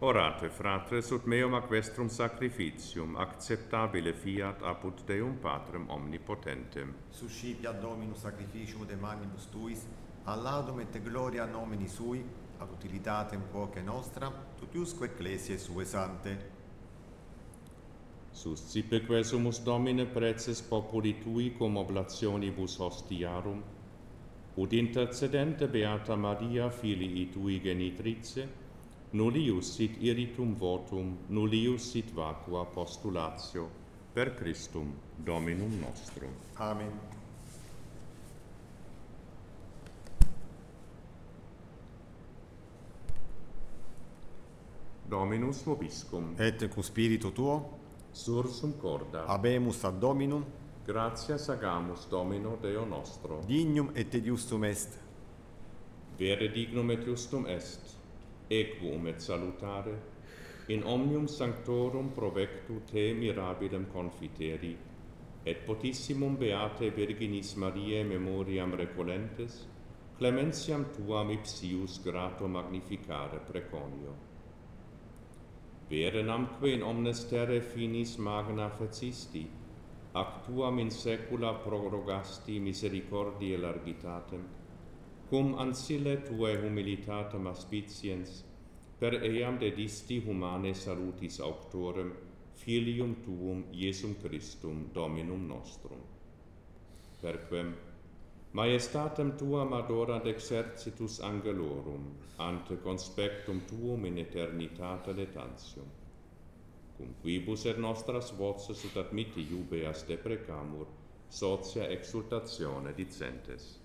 Orate, fratres, ut meum ac vestrum sacrificium acceptabile fiat apud Deum Patrem omnipotentem. Suscipiat Dominus sacrificium de manibus tuis, ad laudum et gloria nomini sui, ad utilitatem quoque nostra, tutiusque ecclesiae sue sante. Suscipe sumus Domine preces populi tui cum oblationibus hostiarum, ut intercedente Beata Maria filii tui genitrice, nullius sit iritum votum, nullius sit vacua postulatio, per Christum Dominum nostrum. Amen. Dominus vobiscum. Et cum spiritu tuo, Sursum corda. habemus ad Dominum, Gratias agamus Domino Deo nostro. dignum et iustum est. Vere dignum et justum est, equum et salutare, in omnium sanctorum provectu te mirabilem confiteri, et potissimum beate Virginis Mariae memoriam recolentes, clementiam tuam ipsius grato magnificare preconio. Vere namque in omnes terre finis magna fecisti, ac tuam in saecula prorogasti misericordiae largitatem, cum ancille tuae humilitatem aspiciens, per eam dedisti humane salutis auctorem, filium tuum Iesum Christum Dominum nostrum. Perquem Majestatem tuam adorant exercitus angelorum, ante conspectum tuum in eternitate letantium. Cum quibus et nostras voces ut admitti iubeas deprecamur, socia exultatione dicentes.